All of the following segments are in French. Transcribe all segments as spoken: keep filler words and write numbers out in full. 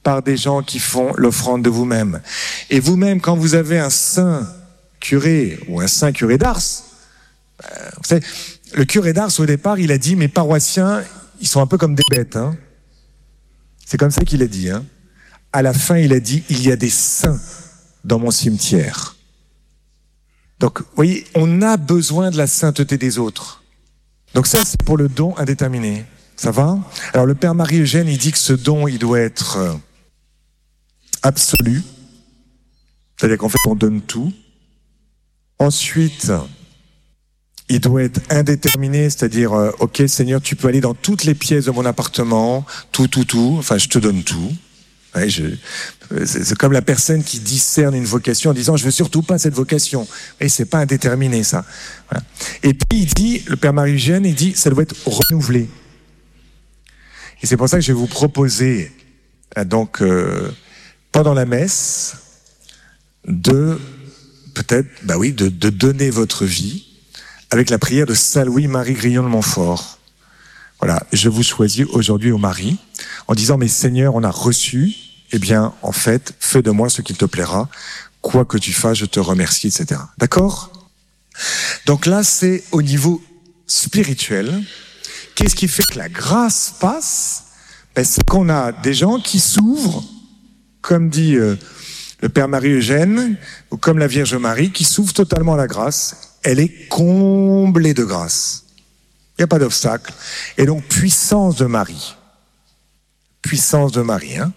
par des gens qui font l'offrande de vous-même. Et vous-même, quand vous avez un saint curé ou un saint curé d'Ars, euh, vous savez, le curé d'Ars, au départ, il a dit, mes paroissiens, ils sont un peu comme des bêtes. Hein. C'est comme ça qu'il a dit. Hein. À la fin, il a dit, il y a des saints dans mon cimetière. Donc, vous voyez, on a besoin de la sainteté des autres. Donc ça, c'est pour le don indéterminé. Ça va ? Alors, le Père Marie-Eugène, il dit que ce don, il doit être euh, absolu. C'est-à-dire qu'en fait, on donne tout. Ensuite, il doit être indéterminé, c'est-à-dire, euh, ok, Seigneur, tu peux aller dans toutes les pièces de mon appartement, tout, tout, tout. Enfin, je te donne tout. Ouais, je, c'est, c'est comme la personne qui discerne une vocation en disant, je veux surtout pas cette vocation. Et c'est pas indéterminé, ça. Voilà. Et puis, il dit, le Père Marie-Eugène, il dit, ça doit être renouvelé. Et c'est pour ça que je vais vous proposer, euh, donc, euh, pendant la messe, de, peut-être, bah oui, de, de donner votre vie avec la prière de Saint Louis-Marie Grillon de Montfort. Voilà, je vous choisis aujourd'hui au Marie, en disant, mais Seigneur, on a reçu, eh bien, en fait, fais de moi ce qu'il te plaira, quoi que tu fasses, je te remercie, et cetera. D'accord ? Donc là, c'est au niveau spirituel. Qu'est-ce qui fait que la grâce passe ? Ben, c'est qu'on a des gens qui s'ouvrent, comme dit euh, le Père Marie-Eugène, ou comme la Vierge Marie, qui s'ouvre totalement à la grâce. Elle est comblée de grâce. Il n'y a pas d'obstacle. Et donc, puissance de Marie. Puissance de Marie. Hein.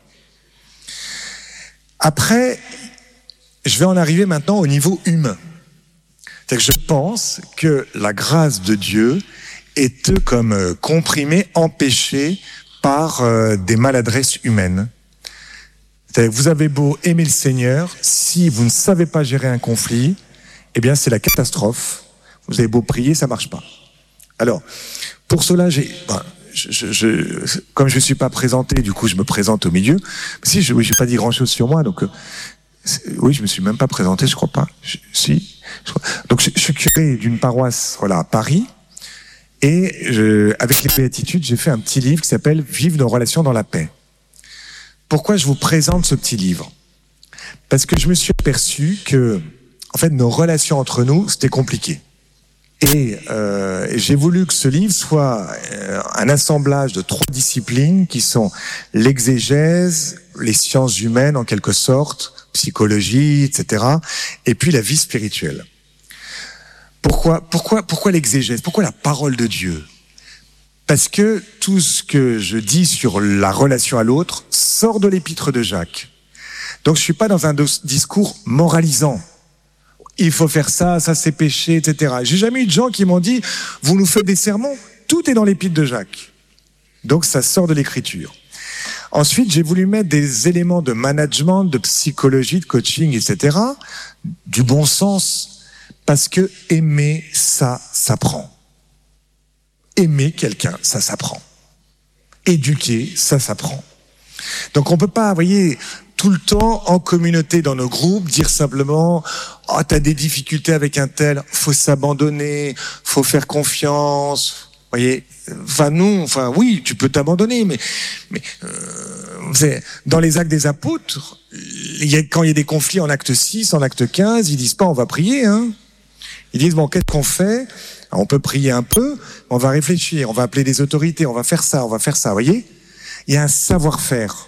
Après, je vais en arriver maintenant au niveau humain. C'est-à-dire que je pense que la grâce de Dieu est comme euh, comprimée, empêchée par euh, des maladresses humaines. C'est-à-dire que vous avez beau aimer le Seigneur, si vous ne savez pas gérer un conflit, eh bien, c'est la catastrophe. Vous avez beau prier, ça marche pas. Alors, pour cela, j'ai, ben, je, je, je, comme je ne suis pas présenté, du coup, je me présente au milieu. Si, je n'ai pas dit grand-chose sur moi, donc, euh, oui, je me suis même pas présenté, je crois pas. Je, si. Je crois. Donc, je, je suis curé d'une paroisse, voilà, à Paris, et je, avec les béatitudes, j'ai fait un petit livre qui s'appelle « Vivre nos relations dans la paix ». Pourquoi je vous présente ce petit livre ? Parce que je me suis aperçu que, en fait, nos relations entre nous, c'était compliqué. Et euh, j'ai voulu que ce livre soit euh, un assemblage de trois disciplines qui sont l'exégèse, les sciences humaines en quelque sorte, psychologie, et cetera, et puis la vie spirituelle. Pourquoi, pourquoi, pourquoi l'exégèse ? Pourquoi la parole de Dieu ? Parce que tout ce que je dis sur la relation à l'autre sort de l'épître de Jacques. Donc je suis pas dans un discours moralisant. Il faut faire ça, ça c'est péché, et cetera. J'ai jamais eu de gens qui m'ont dit, vous nous faites des sermons, tout est dans l'épître de Jacques. Donc ça sort de l'écriture. Ensuite, j'ai voulu mettre des éléments de management, de psychologie, de coaching, et cetera, du bon sens, parce que aimer, ça s'apprend. Aimer quelqu'un, ça s'apprend. Éduquer, ça s'apprend. Donc on peut pas, vous voyez, tout le temps en communauté dans nos groupes dire simplement « Oh, t'as des difficultés avec un tel, faut s'abandonner, faut faire confiance. » Vous voyez, enfin non, enfin oui, tu peux t'abandonner, mais, mais euh, dans les actes des apôtres, il y a, quand il y a des conflits en acte six, en acte quinze, ils disent pas on va prier, hein. Ils disent bon, qu'est-ce qu'on fait ? On peut prier un peu, on va réfléchir, on va appeler des autorités, on va faire ça, on va faire ça, vous voyez ? Il y a un savoir-faire.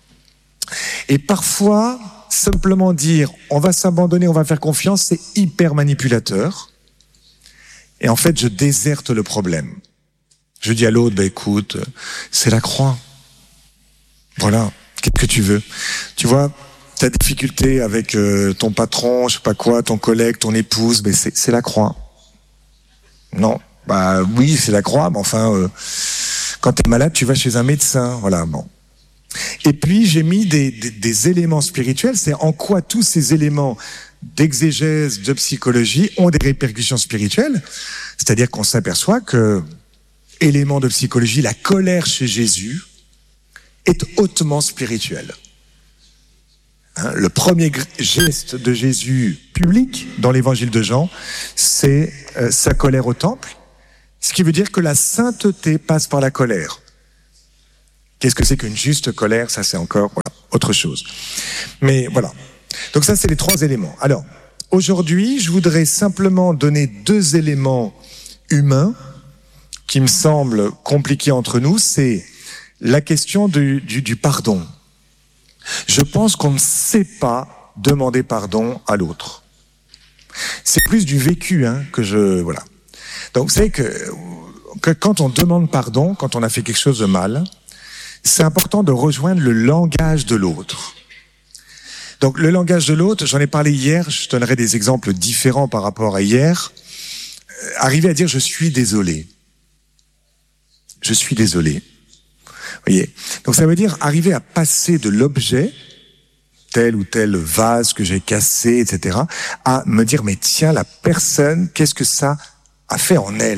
Et parfois, simplement dire on va s'abandonner, on va faire confiance, c'est hyper manipulateur. Et en fait, je déserte le problème. Je dis à l'autre, bah écoute, c'est la croix. Voilà, qu'est-ce que tu veux ? Tu vois, ta difficulté avec euh, ton patron, je sais pas quoi, ton collègue, ton épouse, mais c'est, c'est la croix. Non, bah oui, c'est la croix, mais enfin, euh, quand t'es malade, tu vas chez un médecin, voilà, bon. Et puis, j'ai mis des, des, des éléments spirituels, c'est en quoi tous ces éléments d'exégèse, de psychologie ont des répercussions spirituelles. C'est-à-dire qu'on s'aperçoit que, élément de psychologie, la colère chez Jésus est hautement spirituelle. Hein, le premier geste de Jésus public dans l'évangile de Jean, c'est euh, sa colère au temple, ce qui veut dire que la sainteté passe par la colère. Qu'est-ce que c'est qu'une juste colère ? Ça, c'est encore voilà, autre chose. Mais voilà. Donc ça, c'est les trois éléments. Alors, aujourd'hui, je voudrais simplement donner deux éléments humains qui me semblent compliqués entre nous. C'est la question du, du, du pardon. Je pense qu'on ne sait pas demander pardon à l'autre. C'est plus du vécu, hein, que je... Voilà. Donc, vous savez que, que quand on demande pardon, quand on a fait quelque chose de mal, c'est important de rejoindre le langage de l'autre. Donc, le langage de l'autre, j'en ai parlé hier, je donnerai des exemples différents par rapport à hier. Euh, arriver à dire « je suis désolé ». Je suis désolé. Vous voyez ? Donc, ça veut dire arriver à passer de l'objet, tel ou tel vase que j'ai cassé, et cetera, à me dire « mais tiens, la personne, qu'est-ce que ça a fait en elle ?»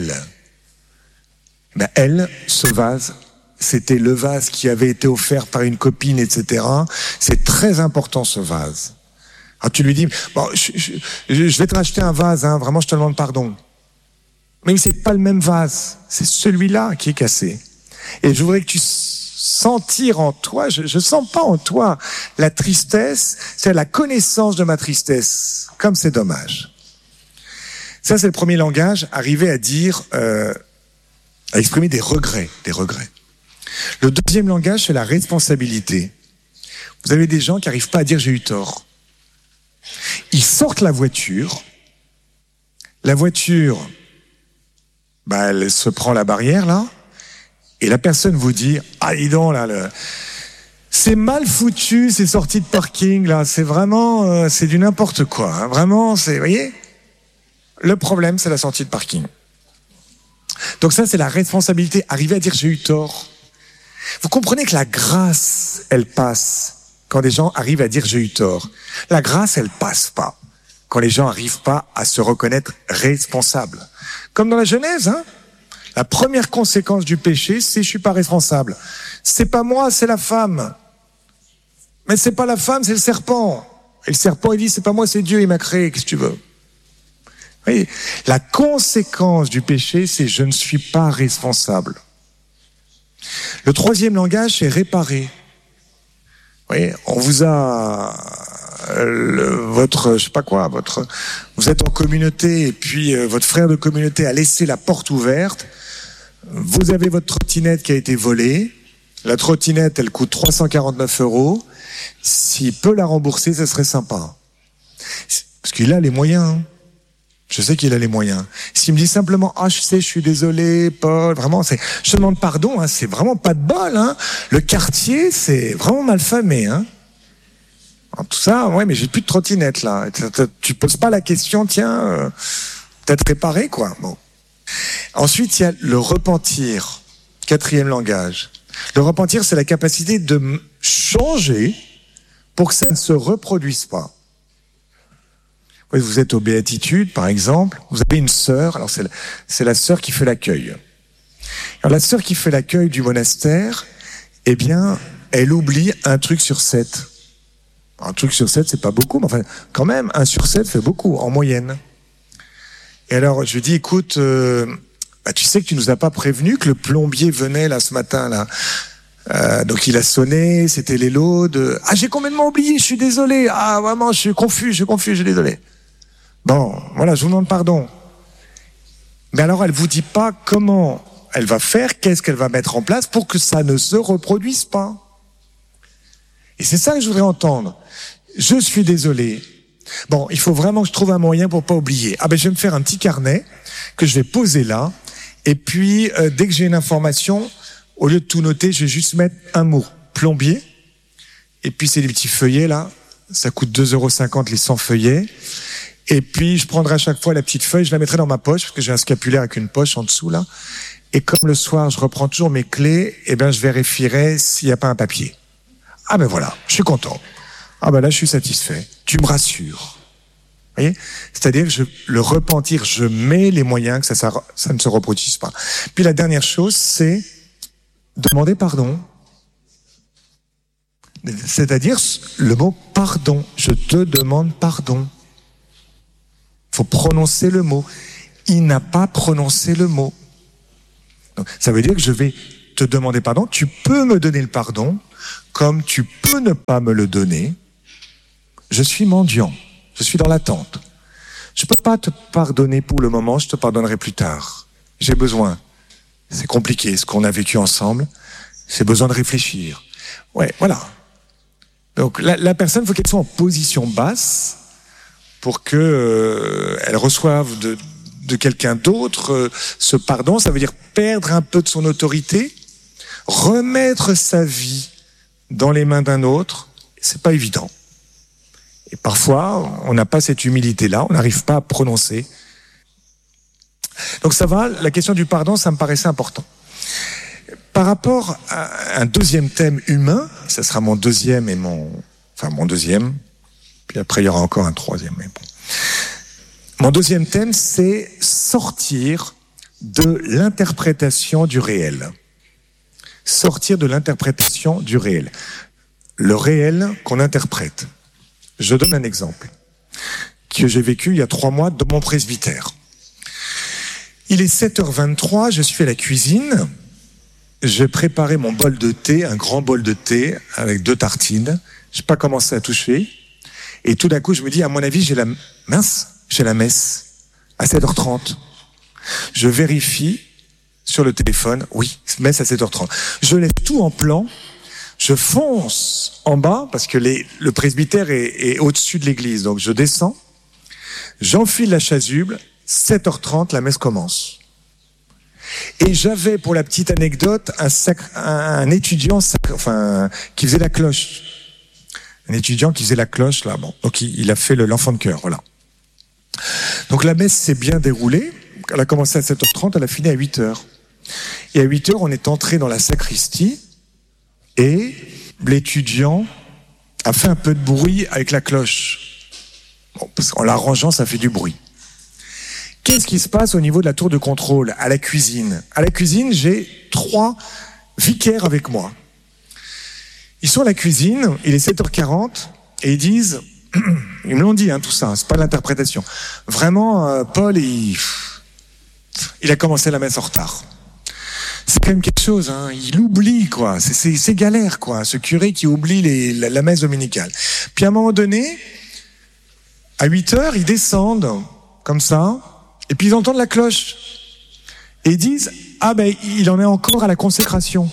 Ben, elle, ce vase, c'était le vase qui avait été offert par une copine, et cetera. C'est très important, ce vase. Alors tu lui dis, bon, je, je, je vais te racheter un vase, hein, vraiment, je te demande pardon. Mais c'est pas le même vase, c'est celui-là qui est cassé. Et je voudrais que tu sentir en toi, je, je sens pas en toi la tristesse, c'est la connaissance de ma tristesse. Comme c'est dommage. Ça, c'est le premier langage, arriver à dire, euh, à exprimer des regrets, des regrets. Le deuxième langage, c'est la responsabilité. Vous avez des gens qui n'arrivent pas à dire « j'ai eu tort ». Ils sortent la voiture. La voiture, bah, elle se prend la barrière, là. Et la personne vous dit « ah, dis donc, là, le... c'est mal foutu, ces sorties de parking, là. C'est vraiment, euh, c'est du n'importe quoi. Hein. Vraiment, c'est, vous voyez ? Le problème, c'est la sortie de parking. » Donc ça, c'est la responsabilité. Arriver à dire « j'ai eu tort ». Vous comprenez que la grâce, elle passe quand les gens arrivent à dire « j'ai eu tort ». La grâce, elle passe pas quand les gens n'arrivent pas à se reconnaître responsables. Comme dans la Genèse, hein. La première conséquence du péché, c'est « je suis pas responsable ». C'est pas moi, c'est la femme. Mais c'est pas la femme, c'est le serpent. Et le serpent, il dit « c'est pas moi, c'est Dieu, il m'a créé, qu'est-ce que tu veux ?» Vous voyez, la conséquence du péché, c'est « je ne suis pas responsable ». Le troisième langage, c'est réparer. Vous voyez, on vous a le, votre, je sais pas quoi, votre, vous êtes en communauté et puis euh, votre frère de communauté a laissé la porte ouverte. Vous avez votre trottinette qui a été volée. La trottinette, elle coûte trois cent quarante-neuf euros. S'il peut la rembourser, ce serait sympa. Parce qu'il a les moyens. Hein. Je sais qu'il a les moyens. S'il me dit simplement « ah, je sais, je suis désolé, Paul », vraiment, c'est, je te demande pardon, hein, c'est vraiment pas de bol, hein. Le quartier, c'est vraiment mal famé, hein. Alors, tout ça, ouais, mais j'ai plus de trottinette, là. Tu poses pas la question, tiens, euh, peut-être réparé, quoi. Bon. Ensuite, il y a le repentir. Quatrième langage. Le repentir, c'est la capacité de changer pour que ça ne se reproduise pas. Vous êtes aux Béatitudes, par exemple, vous avez une sœur, alors c'est la, c'est la sœur qui fait l'accueil. Alors la sœur qui fait l'accueil du monastère, eh bien, elle oublie un truc sur sept. Un truc sur sept, c'est pas beaucoup, mais enfin, quand même, un sur sept fait beaucoup, en moyenne. Et alors, je lui dis, écoute, euh, bah, tu sais que tu nous as pas prévenu que le plombier venait, là, ce matin, là. Euh, donc il a sonné, c'était les lots de... Ah, j'ai complètement oublié, je suis désolé. Ah, vraiment, je suis confus, je suis confus, je suis désolé. Bon, voilà, je vous demande pardon. Mais alors, elle vous dit pas comment elle va faire, qu'est-ce qu'elle va mettre en place pour que ça ne se reproduise pas. Et c'est ça que je voudrais entendre. Je suis désolé. Bon, il faut vraiment que je trouve un moyen pour pas oublier. Ah ben, je vais me faire un petit carnet que je vais poser là. Et puis, euh, dès que j'ai une information, au lieu de tout noter, je vais juste mettre un mot. Plombier. Et puis, c'est des petits feuillets là. Ça coûte deux euros cinquante les cent feuillets. Et puis, je prendrai à chaque fois la petite feuille, je la mettrai dans ma poche, parce que j'ai un scapulaire avec une poche en dessous, là. Et comme le soir, je reprends toujours mes clés, eh ben, je vérifierai s'il n'y a pas un papier. Ah ben voilà, je suis content. Ah ben là, je suis satisfait. Tu me rassures. Vous voyez ? C'est-à-dire que je, le repentir, je mets les moyens que ça, ça, ça ne se reproduise pas. Puis la dernière chose, c'est demander pardon. C'est-à-dire le mot pardon. Je te demande pardon. Il faut prononcer le mot. Il n'a pas prononcé le mot. Donc, ça veut dire que je vais te demander pardon. Tu peux me donner le pardon, comme tu peux ne pas me le donner. Je suis mendiant. Je suis dans l'attente. Je ne peux pas te pardonner pour le moment, je te pardonnerai plus tard. J'ai besoin. C'est compliqué, ce qu'on a vécu ensemble. J'ai besoin de réfléchir. Ouais, voilà. Donc la, la personne, il faut qu'elle soit en position basse pour que euh, elle reçoive de, de quelqu'un d'autre euh, ce pardon. Ça veut dire perdre un peu de son autorité, remettre sa vie dans les mains d'un autre. C'est pas évident. Et parfois, on n'a pas cette humilité-là, on n'arrive pas à prononcer. Donc ça va, la question du pardon, ça me paraissait important. Par rapport à un deuxième thème humain, ça sera mon deuxième et mon... Enfin, mon deuxième, puis après il y aura encore un troisième. Mais bon. Mon deuxième thème, c'est sortir de l'interprétation du réel. Sortir de l'interprétation du réel. Le réel qu'on interprète. Je donne un exemple que j'ai vécu il y a trois mois dans mon presbytère. Il est sept heures vingt-trois, je suis à la cuisine, j'ai préparé mon bol de thé, un grand bol de thé avec deux tartines, je n'ai pas commencé à toucher, et tout d'un coup je me dis, à mon avis, j'ai la mince, j'ai la messe à sept heures trente. Je vérifie sur le téléphone, oui, messe à sept heures trente. Je laisse tout en plan. Je fonce en bas, parce que les, le presbytère est, est au-dessus de l'église. Donc je descends, j'enfile la chasuble, sept heures trente, la messe commence. Et j'avais, pour la petite anecdote, un, sacre, un, un étudiant sacre, enfin, qui faisait la cloche. Un étudiant qui faisait la cloche, là. Bon, donc il, il a fait le, l'enfant de chœur, voilà. Donc la messe s'est bien déroulée. Elle a commencé à sept heures trente, elle a fini à huit heures. Et à huit heures, on est entré dans la sacristie. Et l'étudiant a fait un peu de bruit avec la cloche. Bon, parce qu'en l'arrangeant, ça fait du bruit. Qu'est-ce qui se passe au niveau de la tour de contrôle, à la cuisine ? À la cuisine, j'ai trois vicaires avec moi. Ils sont à la cuisine, il est sept heures quarante, et ils disent, ils me l'ont dit, hein, tout ça, c'est pas l'interprétation. Vraiment, euh, Paul, il, il a commencé la messe en retard. C'est quand même quelque chose, hein. Il oublie, quoi. C'est, c'est, c'est galère, quoi. Ce curé qui oublie les, la, la messe dominicale. Puis à un moment donné, à huit heures, ils descendent, comme ça, et puis ils entendent la cloche. Et ils disent, ah ben, il en est encore à la consécration.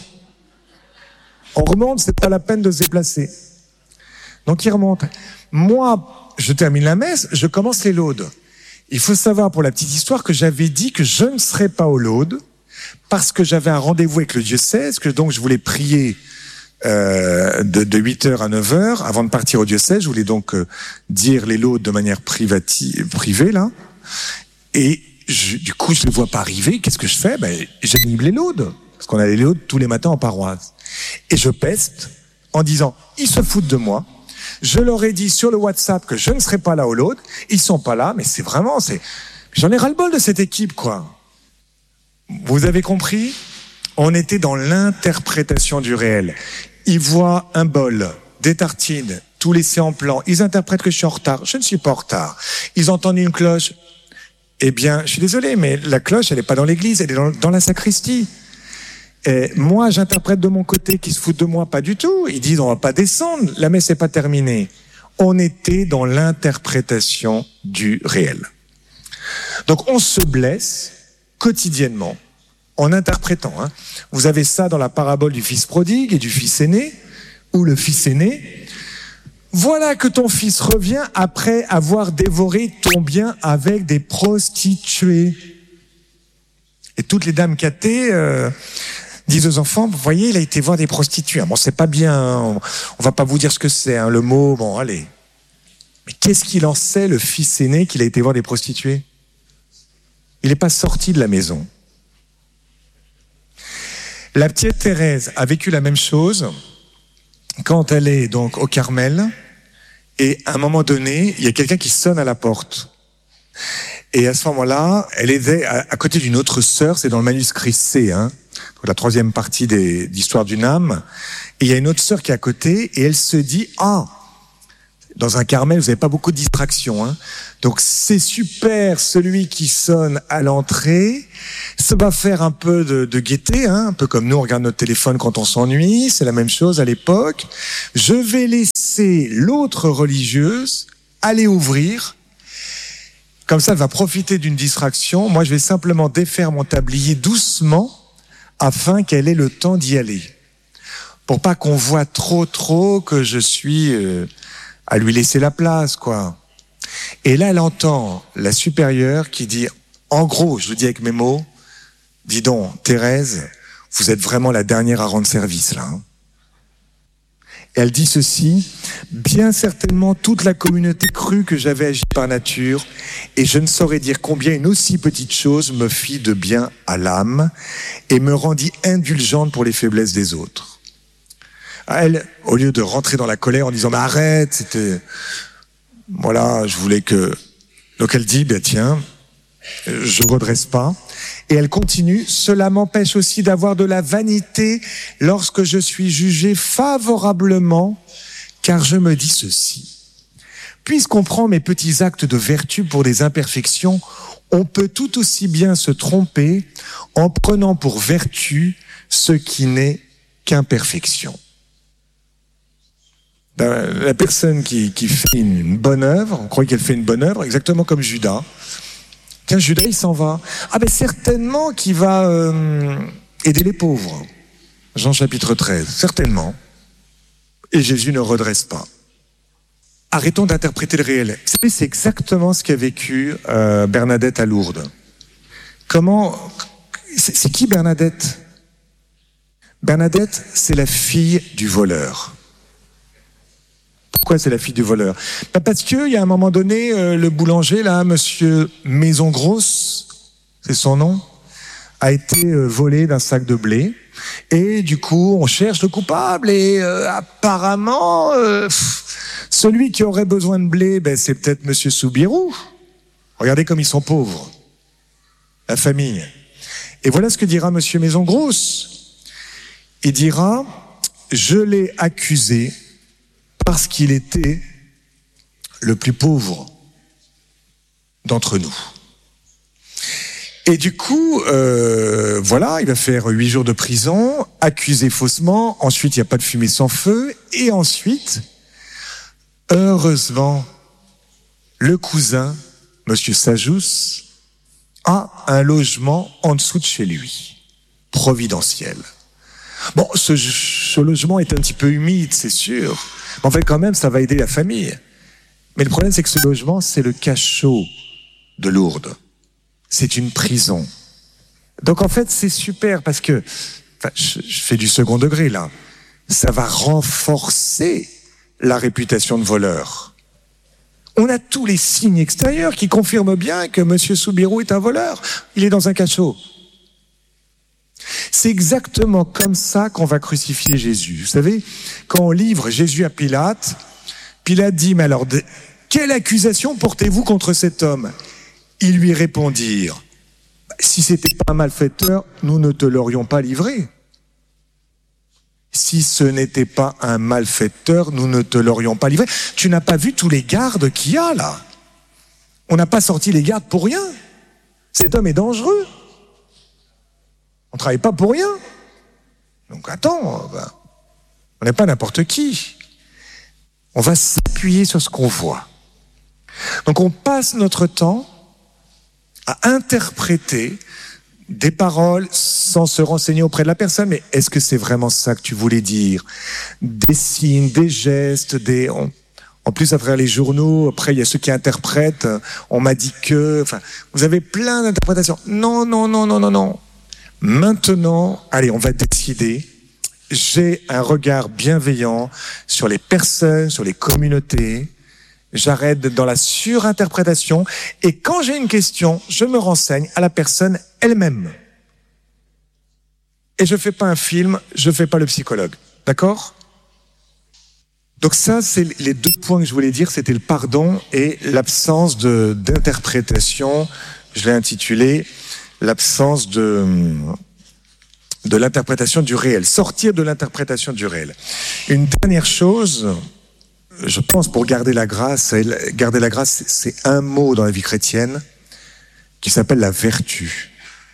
On remonte, c'est pas la peine de se déplacer. Donc ils remontent. Moi, je termine la messe, je commence les laudes. Il faut savoir, pour la petite histoire, que j'avais dit que je ne serais pas aux laudes, parce que j'avais un rendez-vous avec le diocèse, que donc je voulais prier euh, de, de huit heures à neuf heures, avant de partir au diocèse. Je voulais donc euh, dire les laudes de manière privati- privée, là. Et je, du coup, je ne les vois pas arriver. Qu'est-ce que je fais ? Ben, j'anime les laudes, parce qu'on a les laudes tous les matins en paroisse. Et je peste en disant, ils se foutent de moi. Je leur ai dit sur le WhatsApp que je ne serais pas là aux laudes. Ils sont pas là, mais c'est vraiment... c'est J'en ai ras-le-bol de cette équipe, quoi. Vous avez compris ? On était dans l'interprétation du réel. Ils voient un bol, des tartines, tout laissé en plan. Ils interprètent que je suis en retard. Je ne suis pas en retard. Ils entendent une cloche. Eh bien, je suis désolé, mais la cloche, elle n'est pas dans l'église, elle est dans, dans la sacristie. Et moi, j'interprète de mon côté qu'ils se foutent de moi, pas du tout. Ils disent, on va pas descendre, la messe n'est pas terminée. On était dans l'interprétation du réel. Donc, on se blesse quotidiennement, en interprétant. Hein. Vous avez ça dans la parabole du fils prodigue et du fils aîné, où le fils aîné, voilà que ton fils revient après avoir dévoré ton bien avec des prostituées. Et toutes les dames catées euh, disent aux enfants, vous voyez, il a été voir des prostituées. Bon, c'est pas bien, on, on va pas vous dire ce que c'est, hein, le mot, bon, allez. Mais qu'est-ce qu'il en sait, le fils aîné, qu'il a été voir des prostituées ? Il n'est pas sorti de la maison. La petite Thérèse a vécu la même chose quand elle est donc au Carmel, et à un moment donné, il y a quelqu'un qui sonne à la porte. Et à ce moment-là, elle était à, à côté d'une autre sœur, c'est dans le manuscrit C, hein, la troisième partie des, d'Histoire d'une âme, et il y a une autre sœur qui est à côté, et elle se dit, ah, Dans un Carmel, vous n'avez pas beaucoup de distractions, hein. Donc c'est super, celui qui sonne à l'entrée, ça va faire un peu de, de gaieté, hein, un peu comme nous on regarde notre téléphone quand on s'ennuie, c'est la même chose à l'époque. Je vais laisser l'autre religieuse aller ouvrir, comme ça elle va profiter d'une distraction. Moi je vais simplement défaire mon tablier doucement afin qu'elle ait le temps d'y aller, pour pas qu'on voit trop trop que je suis euh, à lui laisser la place, quoi. Et là, elle entend la supérieure qui dit, en gros, je le dis avec mes mots, dis donc, Thérèse, vous êtes vraiment la dernière à rendre service, là. Hein. Et elle dit ceci, bien certainement toute la communauté crut que j'avais agi par nature, et je ne saurais dire combien une aussi petite chose me fit de bien à l'âme, et me rendit indulgente pour les faiblesses des autres. Elle, au lieu de rentrer dans la colère en disant, mais arrête, c'était... Voilà, je voulais que... Donc elle dit, ben tiens, je ne redresse pas. Et elle continue, cela m'empêche aussi d'avoir de la vanité lorsque je suis jugé favorablement, car je me dis ceci. Puisqu'on prend mes petits actes de vertu pour des imperfections, on peut tout aussi bien se tromper en prenant pour vertu ce qui n'est qu'imperfection. La personne qui, qui fait une bonne œuvre, on croit qu'elle fait une bonne œuvre, exactement comme Judas. Tiens, Judas, il s'en va. Ah ben certainement qu'il va euh, aider les pauvres. Jean chapitre treize, certainement. Et Jésus ne redresse pas. Arrêtons d'interpréter le réel. Vous savez, c'est exactement ce qu'a vécu euh, Bernadette à Lourdes. Comment... C'est, c'est qui Bernadette ? Bernadette, c'est la fille du voleur. Pourquoi c'est la fille du voleur ? Ben parce qu'il y a un moment donné, euh, le boulanger, là, monsieur Maison Grosse, c'est son nom, a été euh, volé d'un sac de blé. Et du coup, on cherche le coupable. Et euh, apparemment, euh, pff, celui qui aurait besoin de blé, ben, c'est peut-être monsieur Soubirou. Regardez comme ils sont pauvres, la famille. Et voilà ce que dira monsieur Maison Grosse. Il dira, je l'ai accusé parce qu'il était le plus pauvre d'entre nous. Et du coup, euh, voilà, il va faire huit jours de prison, accusé faussement, ensuite il n'y a pas de fumée sans feu, et ensuite, heureusement, le cousin, monsieur Sajous, a un logement en dessous de chez lui, providentiel. Bon, ce, ce logement est un petit peu humide, c'est sûr. Mais en fait, quand même, ça va aider la famille. Mais le problème, c'est que ce logement, c'est le cachot de Lourdes. C'est une prison. Donc, en fait, c'est super parce que, enfin, je, je fais du second degré, là. Ça va renforcer la réputation de voleur. On a tous les signes extérieurs qui confirment bien que monsieur Soubirou est un voleur. Il est dans un cachot. C'est exactement comme ça qu'on va crucifier Jésus. Vous savez, quand on livre Jésus à Pilate, Pilate dit, mais alors, de, quelle accusation portez-vous contre cet homme ? Ils lui répondirent, si c'était pas un malfaiteur, nous ne te l'aurions pas livré. Si ce n'était pas un malfaiteur, nous ne te l'aurions pas livré. Tu n'as pas vu tous les gardes qu'il y a là ? On n'a pas sorti les gardes pour rien. Cet homme est dangereux. On ne travaille pas pour rien. Donc attends, ben, on n'est pas n'importe qui. On va s'appuyer sur ce qu'on voit. Donc on passe notre temps à interpréter des paroles sans se renseigner auprès de la personne. Mais est-ce que c'est vraiment ça que tu voulais dire ? Des signes, des gestes, des... On... En plus, à travers les journaux, après, il y a ceux qui interprètent. On m'a dit que... Enfin, vous avez plein d'interprétations. Non, non, non, non, non, non. Maintenant, allez, on va décider. J'ai un regard bienveillant sur les personnes, sur les communautés. J'arrête d'être dans la surinterprétation. Et quand j'ai une question, je me renseigne à la personne elle-même. Et je fais pas un film, je fais pas le psychologue. D'accord ? Donc ça, c'est les deux points que je voulais dire. C'était le pardon et l'absence de, d'interprétation. Je l'ai intitulé l'absence de, de l'interprétation du réel. Sortir de l'interprétation du réel. Une dernière chose, je pense pour garder la grâce, garder la grâce, c'est un mot dans la vie chrétienne qui s'appelle la vertu.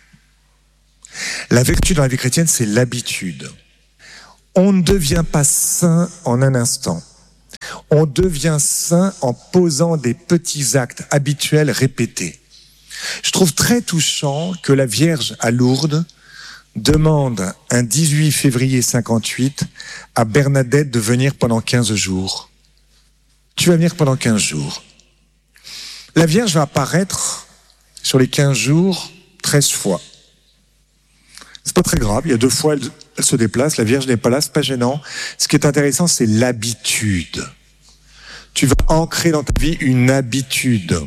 La vertu dans la vie chrétienne, c'est l'habitude. On ne devient pas saint en un instant. On devient saint en posant des petits actes habituels répétés. Je trouve très touchant que la Vierge à Lourdes demande un dix-huit février cinquante-huit à Bernadette de venir pendant quinze jours. Tu vas venir pendant quinze jours. La Vierge va apparaître sur les quinze jours treize fois. C'est pas très grave, il y a deux fois, elle, elle se déplace, la Vierge n'est pas là, c'est pas gênant. Ce qui est intéressant, c'est l'habitude. Tu vas ancrer dans ta vie une habitude.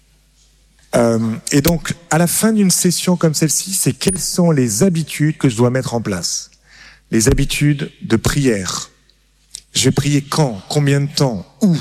Euh, et donc, à la fin d'une session comme celle-ci, c'est quelles sont les habitudes que je dois mettre en place. Les habitudes de prière. Je vais prier quand, combien de temps, où,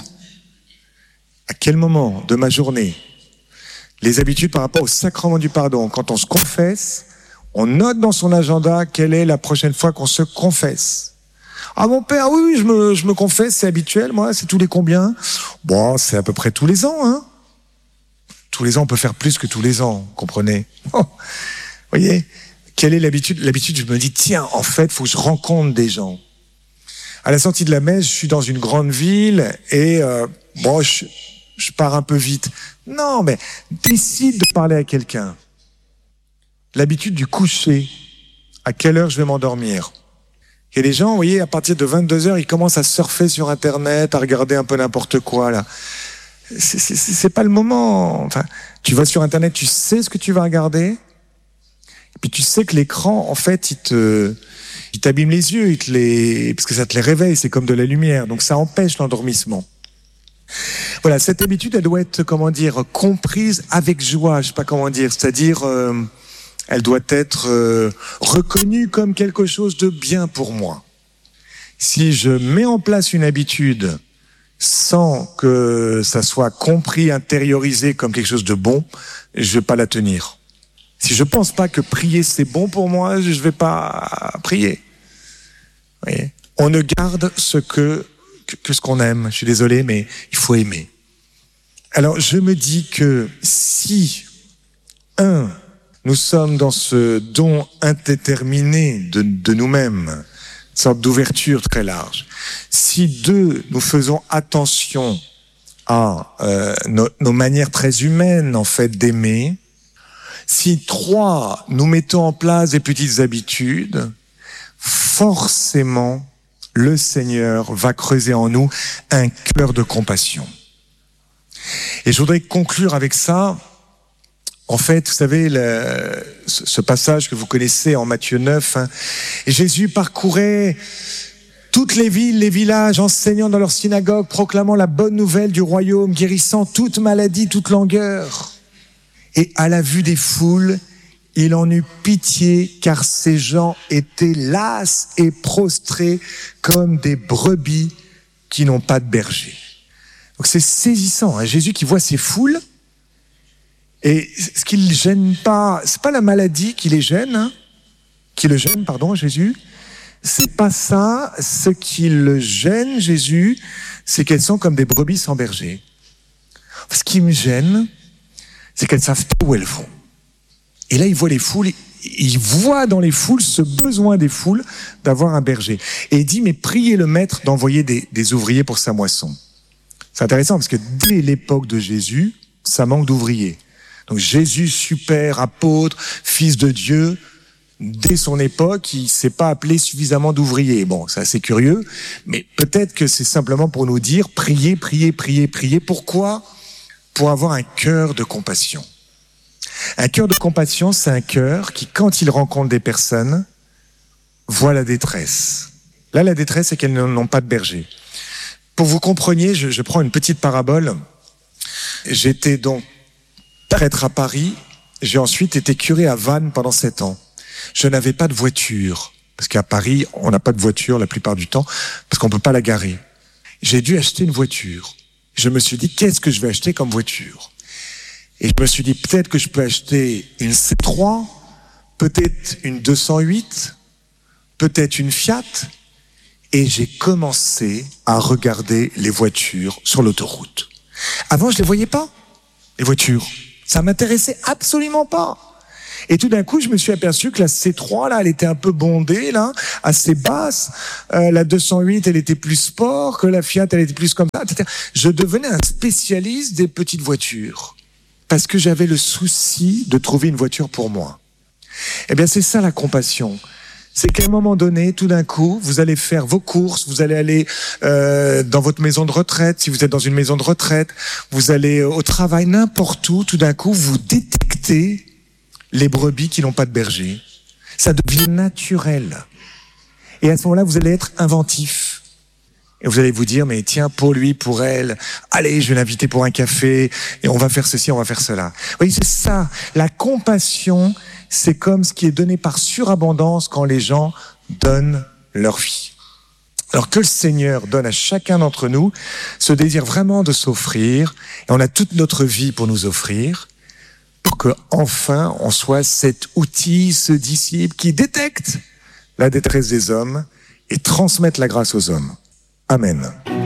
à quel moment de ma journée. Les habitudes par rapport au sacrement du pardon. Quand on se confesse, on note dans son agenda quelle est la prochaine fois qu'on se confesse. Ah mon père, oui, oui, je me, je me confesse, c'est habituel, moi, c'est tous les combien? Bon, c'est à peu près tous les ans, hein. Tous les ans, on peut faire plus que tous les ans, comprenez? Oh, voyez, quelle est l'habitude? L'habitude, je me dis, tiens, en fait, il faut que je rencontre des gens. À la sortie de la messe, je suis dans une grande ville et euh, bon, je, je pars un peu vite. Non, mais décide de parler à quelqu'un. L'habitude du coucher. À quelle heure je vais m'endormir? Il y a des gens, vous voyez, à partir de vingt-deux heures, ils commencent à surfer sur Internet, à regarder un peu n'importe quoi, là. C'est, c'est, c'est pas le moment. Enfin, tu vas sur Internet, tu sais ce que tu vas regarder, et puis tu sais que l'écran, en fait, il te, il t'abîme les yeux, il te les, parce que ça te les réveille, c'est comme de la lumière, donc ça empêche l'endormissement. Voilà, cette habitude, elle doit être, comment dire, comprise avec joie, je sais pas comment dire, c'est-à-dire, euh, elle doit être euh, reconnue comme quelque chose de bien pour moi. Si je mets en place une habitude sans que ça soit compris, intériorisé comme quelque chose de bon, je vais pas la tenir. Si je pense pas que prier c'est bon pour moi, je vais pas prier. Vous voyez ? On ne garde ce que, que, que ce qu'on aime. Je suis désolé, mais il faut aimer. Alors, je me dis que si, un, nous sommes dans ce don indéterminé de, de nous-mêmes, une sorte d'ouverture très large. Si deux, nous faisons attention à euh, nos, nos manières très humaines, en fait, d'aimer. Si trois, nous mettons en place des petites habitudes, forcément, le Seigneur va creuser en nous un cœur de compassion. Et je voudrais conclure avec ça. En fait, vous savez, le, ce passage que vous connaissez en Matthieu neuf, hein, Jésus parcourait toutes les villes, les villages, enseignant dans leurs synagogues, proclamant la bonne nouvelle du royaume, guérissant toute maladie, toute langueur. Et à la vue des foules, il en eut pitié, car ces gens étaient las et prostrés comme des brebis qui n'ont pas de berger. Donc c'est saisissant, hein, Jésus qui voit ces foules. Et ce qui le gêne pas, c'est pas la maladie qui les gêne, hein, qui le gêne, pardon, Jésus. C'est pas ça. Ce qui le gêne, Jésus, c'est qu'elles sont comme des brebis sans berger. Ce qui me gêne, c'est qu'elles savent pas où elles vont. Et là, il voit les foules, il voit dans les foules ce besoin des foules d'avoir un berger. Et il dit, mais priez le maître d'envoyer des, des ouvriers pour sa moisson. C'est intéressant parce que dès l'époque de Jésus, ça manque d'ouvriers. Donc Jésus, super apôtre, fils de Dieu, dès son époque, il ne s'est pas appelé suffisamment d'ouvriers. Bon, c'est assez curieux, mais peut-être que c'est simplement pour nous dire, priez, priez, priez, priez. Pourquoi ? Pour avoir un cœur de compassion. Un cœur de compassion, c'est un cœur qui, quand il rencontre des personnes, voit la détresse. Là, la détresse, c'est qu'elles n'ont pas de berger. Pour que vous compreniez, je, je prends une petite parabole. J'étais donc prêtre à Paris, j'ai ensuite été curé à Vannes pendant sept ans. Je n'avais pas de voiture, parce qu'à Paris, on n'a pas de voiture la plupart du temps, parce qu'on ne peut pas la garer. J'ai dû acheter une voiture. Je me suis dit, qu'est-ce que je vais acheter comme voiture ? Et je me suis dit, peut-être que je peux acheter une C trois, peut-être une deux cent huit, peut-être une Fiat. et j'ai commencé à regarder les voitures sur l'autoroute. Avant, je les voyais pas, les voitures. Ça m'intéressait absolument pas. Et tout d'un coup, je me suis aperçu que la C trois, là, elle était un peu bondée, là, assez basse. Euh, la deux cent huit, elle était plus sport, que la Fiat, elle était plus comme ça, et cetera. Je devenais un spécialiste des petites voitures. Parce que j'avais le souci de trouver une voiture pour moi. Eh bien, c'est ça la compassion. C'est qu'à un moment donné, tout d'un coup, vous allez faire vos courses, vous allez aller euh, dans votre maison de retraite, si vous êtes dans une maison de retraite, vous allez au travail, n'importe où, tout d'un coup, vous détectez les brebis qui n'ont pas de berger. Ça devient naturel. Et à ce moment-là, vous allez être inventif. Et vous allez vous dire, mais tiens, pour lui, pour elle, allez, je vais l'inviter pour un café, et on va faire ceci, on va faire cela. Vous voyez, c'est ça. La compassion, c'est comme ce qui est donné par surabondance quand les gens donnent leur vie. Alors que le Seigneur donne à chacun d'entre nous ce désir vraiment de s'offrir, et on a toute notre vie pour nous offrir, pour que enfin on soit cet outil, ce disciple qui détecte la détresse des hommes et transmette la grâce aux hommes. Amen.